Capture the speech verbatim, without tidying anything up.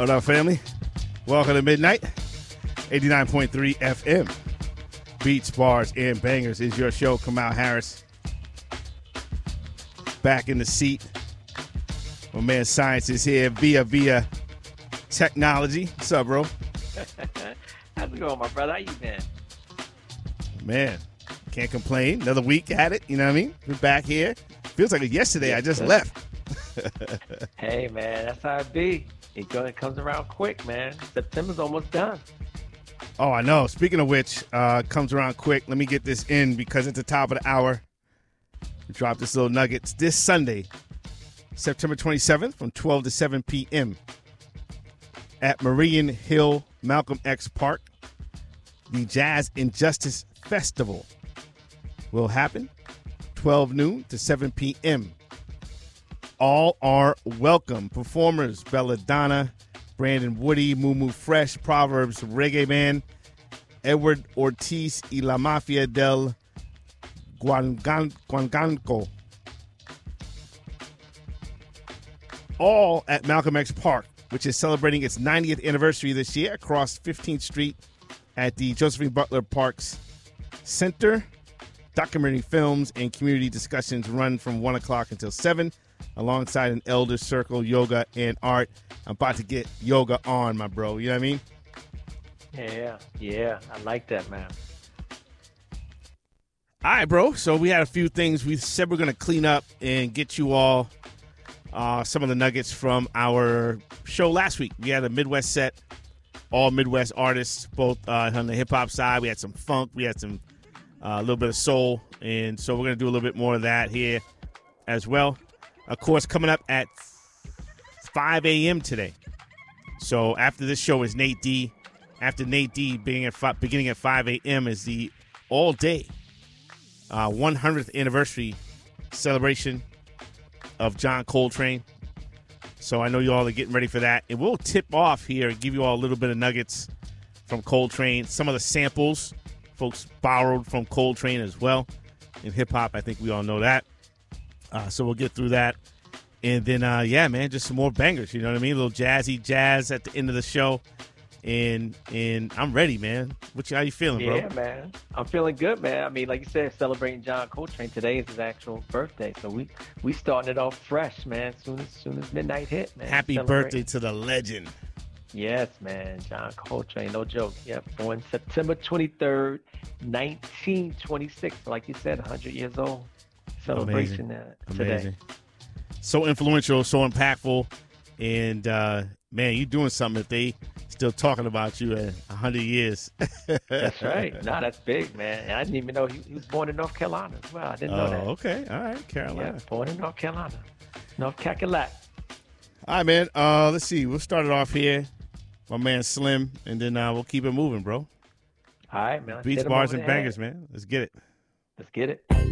What up, family? Welcome to Midnight, eighty-nine point three F M. Beats, Bars, and Bangers is your show. Kamau Harris back in the seat. My man Science is here via via technology. What's up, bro? How's it going, my brother? How you been? Man, can't complain. Another week at it, you know what I mean? We're back here. Feels like yesterday yes, I just left. Hey, man, that's how it be. It comes around quick, man. September's almost done. Oh, I know. Speaking of which, uh, comes around quick. Let me get this in because at the top of the hour, we drop this little nuggets this Sunday, September twenty-seventh from twelve to seven p.m. at Meridian Hill Malcolm X Park. The Jazz Injustice Festival will happen twelve noon to seven p.m. All are welcome. Performers, Belladonna, Brandon Woody, Moo Fresh, Proverbs, Reggae Band, Edward Ortiz y la Mafia del Guangan- Guanganco. All at Malcolm X Park, which is celebrating its ninetieth anniversary this year across fifteenth Street at the Josephine Butler Parks Center. Documentary films and community discussions run from one o'clock until seven, alongside an elder circle, yoga, and art. I'm about to get yoga on, my bro. You know what I mean? Yeah, yeah. I like that, man. All right, bro. So we had a few things. We said we're going to clean up and get you all uh, some of the nuggets from our show last week. We had a Midwest set, all Midwest artists, both uh, on the hip-hop side. We had some funk. We had some a uh, little bit of soul. And so we're going to do a little bit more of that here as well. Of course, coming up at five a.m. today. So after this show is Nate D. After Nate D, beginning at five, beginning at five a.m. is the all-day uh, one hundredth anniversary celebration of John Coltrane. So I know you all are getting ready for that. And we'll tip off here and give you all a little bit of nuggets from Coltrane. Some of the samples folks borrowed from Coltrane as well. In hip-hop, I think we all know that. Uh, so we'll get through that. And then, uh, yeah, man, just some more bangers, you know what I mean? A little jazzy jazz at the end of the show. And and I'm ready, man. What you, how you feeling, bro? Yeah, man. I'm feeling good, man. I mean, like you said, celebrating John Coltrane. Today is his actual birthday. So we we starting it off fresh, man, soon as soon as midnight hit, man. Happy birthday to the legend. Yes, man. John Coltrane, no joke. Yep. Born September twenty-third, nineteen twenty-six. Like you said, one hundred years old. Celebration that today. Amazing. So influential, so impactful. And, uh, man, you doing something if they still talking about you at one hundred years. That's right. No, that's big, man. And I didn't even know he, he was born in North Carolina as well. I didn't know oh, that. Okay. All right. Carolina. Yeah, born in North Carolina. North Cackalack. All right, man. Uh, let's see. We'll start it off here. My man Slim, and then uh, we'll keep it moving, bro. All right, man. Beats, Bars, and Bangers, man. Let's get it. Let's get it.